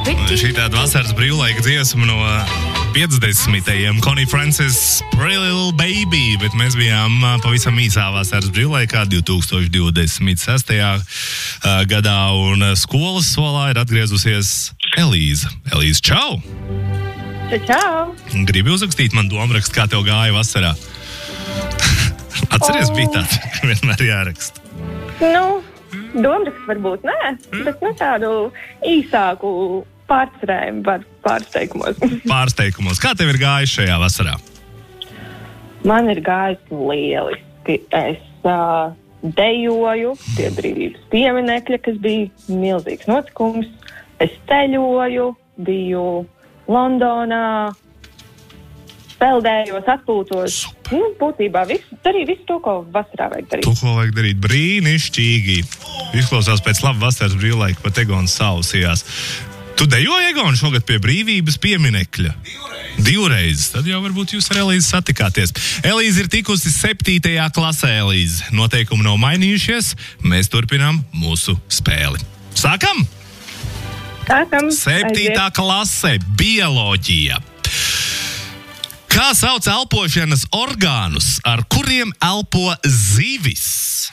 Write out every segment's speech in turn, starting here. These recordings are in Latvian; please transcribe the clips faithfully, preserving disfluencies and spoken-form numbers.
Šī tāda vasaras brīvlaika dziesma no piecdesmitajiem Connie Francis Pretty Little Baby, bet mēs bijām pavisam īsā vasaras brīvlaikā divi tūkstoši divdesmit sestajā gadā, un skolas solā ir atgriezusies Elīza. Elīza, čau! Čau! Gribi uzrakstīt man domrakstu, kā tev gāja vasarā? Atceries, oh. bija tāds, ka vienmēr jāraksta. Nu, domrakstu varbūt nē, mm. bet nu tādu īsāku pārcerējumu var pārsteigumos. Pārsteigumos. Kā tev ir gājis šajā vasarā? Man ir gājis lieliski. Es uh, dejoju pie brīvības pieminekļa, kas bija milzīgs notikums. Es ceļoju, biju Londonā, peldējos, atpūtos. Super. Nu, būtībā visu, darīju visu to, ko vasarā vajag darīt. Tu, ko vajag darīt? Brīnišķīgi. Izklausās pēc laba vasaras brīvlaika, pat Egons sausījās. Tu dejoji, Egon, šogad pie brīvības pieminekļa? Divreiz. Divreiz. Tad jau varbūt jūs ar Elīzi satikāties. Elīze ir tikusi septītajā klasē, Elīze. Noteikumi nav mainījušies. Mēs turpinām mūsu spēli. Sākam? Sākam. Septītā Aiziet. klase. Bioloģija. Kā sauc elpošanas orgānus, ar kuriem elpo zivis?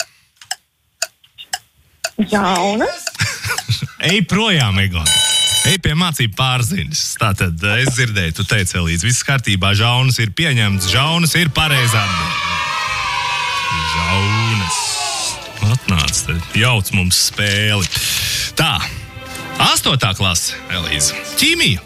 Jaunas. Ej projām, Egon. Ej pie mācību pārziņas. Tātad es dzirdēju, tu teici, Elīze, viss kārtībā, žaunas ir pieņemts, žaunas ir pareizā. Žaunas. Atnāc, tad jauc mums spēli. Tā, astotā klase, Elīze. Ķīmija.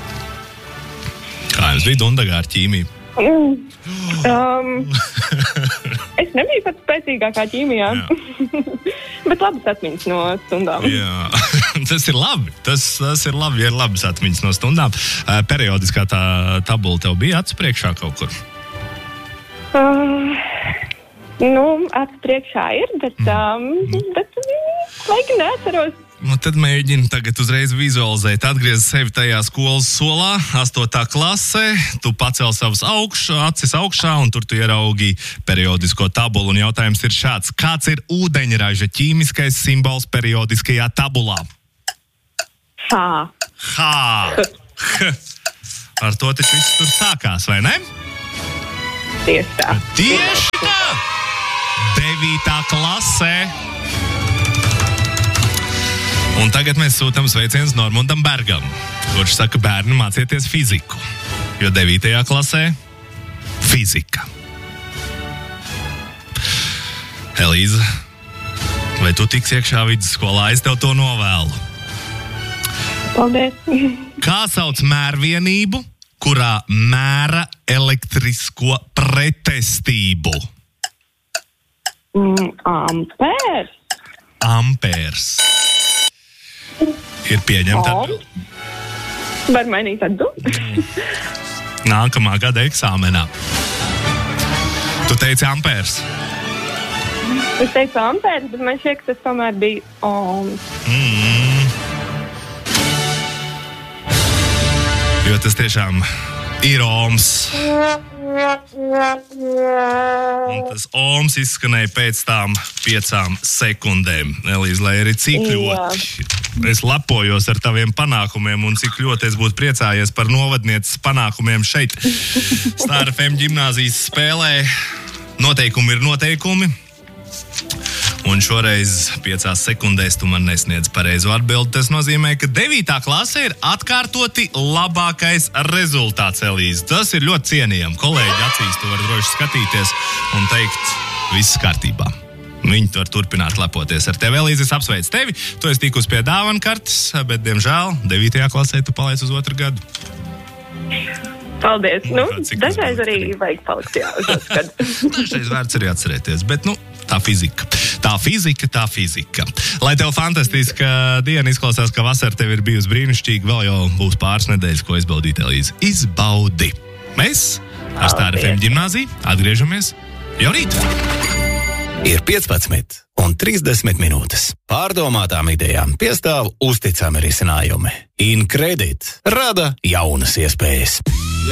Kā jums bija Dundagā ar ķīmiju? Mm. Um, es nebiju pats spēcīgākā ķīmijā. Bet labas atmiņas no stundām. Jā, tas ir labi. Tas, tas ir labi, ja ir labas atmiņas no stundām. Uh, periodiskā tā tabula tev bija acu priekšā kaut kur? Uh, nu, acu priekšā ir, bet, um, bet laika neatceros. Nu, tad mēģini tagad uzreiz vizualizēt. Atgriez sevi tajā skolas solā, astotā klase. Tu pacel savus augš, acis augšā, un tur tu ieraugi periodisko tabulu. Un jautājums ir šāds. Kāds ir ūdeņraža ķīmiskais simbols periodiskajā tabulā? H. H. H. Ar to taču viss tur sākās, vai ne? Tieši tā. Tieši tā! Devītā klasē. Un tagad mēs sūtam sveicienus Normundam Bergam, kurš saka, bērni, mācieties fiziku, jo devītajā klasē fizika. Elīza, vai tu tiks iekšā vidusskolā? Es tev to novēlu. Paldies. Kā sauc mērvienību, kurā mēra elektrisko pretestību? Mm, ampērs. Ampērs. Ir pieņemta atbilde. Var mainīt atbildi? Nākamā gada eksāmenā. Tu teici ampērs. Es teicu ampērs, bet man šķiet, ka tas tomēr bija ohms. Mm. Jo tas tiešām ir ohms. Un tas ohms izskanēja pēc tām piecām sekundēm. Elīze, lai arī cik ļoti es lepojos ar taviem panākumiem un cik ļoti es būtu priecājies par novadnieces panākumiem šeit Star F M ģimnāzijas spēlē. Noteikumi ir noteikumi. Un šoreiz piecās sekundēs tu man nesniedz pareizo atbildi. Tas nozīmē, ka devītā klase ir atkārtoti labākais rezultāts, Elīze. Tas ir ļoti cienījami. Kolēģi acīs tu vari droši skatīties un teikt, viss kārtībā. Viņi var turpināt lepoties ar tevi. Elīze, es apsveicu tevi. Tu esi tikus pie dāvanu kartes, bet, diemžēl, devītajā klasē tu paliec uz otru gadu. Paldies. Nu, Kā, dažreiz arī vajag palikt, jā, uz otru gadu. Dažreiz vērts arī atcerēties, bet, nu, tā fizika. Tā fizika, tā fizika. Lai tev fantastiska diena, izklausās, ka vasara tev ir bijusi brīnišķīga, vēl jau būs pāris nedēļas, ko izbaudīt, Elīze. Izbaudi. Mēs ar Star F M ģimnāziju atgriežamies jau rīt. Ir piecpadsmit un trīsdesmit minūtes. Pārdomātām idejām piestāv uzticami risinājumi. InCredit rada jaunas iespējas.